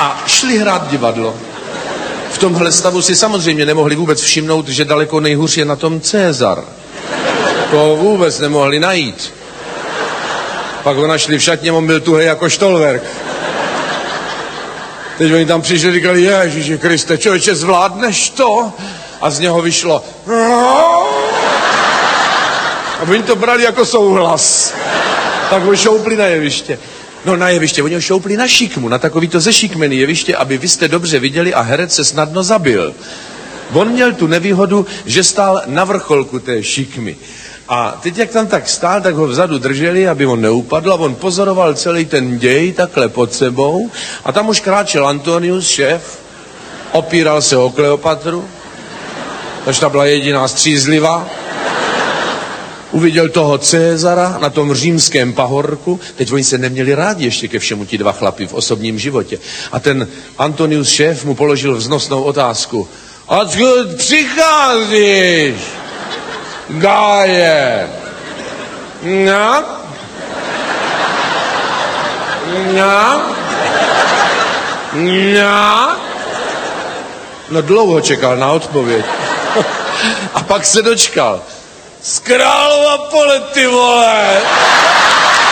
a šli hrát divadlo. V tomhle stavu si samozřejmě nemohli vůbec všimnout, že daleko nejhůř je na tom Cezar. To vůbec nemohli najít. Pak ho našli v šatně, on byl tuhej jako štolverk. Teď oni tam přišli a říkali, Ježíši Kriste, člověče, zvládneš to? A z něho vyšlo. A oni to brali jako souhlas. Tak ho šoupli na jeviště. No na jeviště, oni ho šoupli na šikmu, na takovýto zešikmený jeviště, aby vy jste dobře viděli a herec se snadno zabil. On měl tu nevýhodu, že stál na vrcholku té šikmy. A teď, jak tam tak stál, tak ho vzadu drželi, aby on neupadl a on pozoroval celý ten děj takhle pod sebou a tam už kráčel Antonius, šéf, opíral se o Kleopatru, takže ta byla jediná střízlivá. Uviděl toho Cezara na tom římském pahorku, teď oni se neměli rádi ještě ke všemu ti dva chlapi v osobním životě. A ten Antonius, šéf, mu položil vznosnou otázku. Odkud přicházíš? Gáje. No? No? No? No dlouho čekal na odpověď. A pak se dočkal. Z Králova Pole, ty vole!